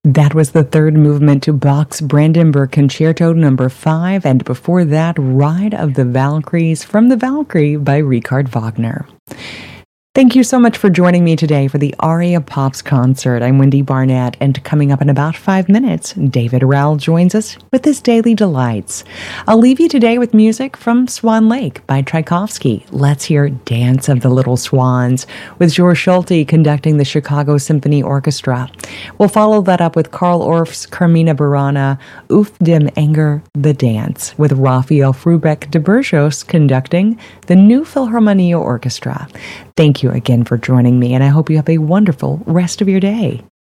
That was the third movement to Bach's Brandenburg Concerto number 5, and before that, Ride of the Valkyries from the Valkyrie by Richard Wagner. Thank you so much for joining me today for the Aria Pops concert. I'm Wendy Barnett, and coming up in about 5 minutes, David Rowell joins us with his Daily Delights. I'll leave you today with music from Swan Lake by Tchaikovsky. Let's hear Dance of the Little Swans with George Schulte conducting the Chicago Symphony Orchestra. We'll follow that up with Carl Orff's Carmina Burana, Auf dem Anger, The Dance, with Raphael Frubeck de Burgos conducting the New Philharmonia Orchestra. Thank you again for joining me, and I hope you have a wonderful rest of your day.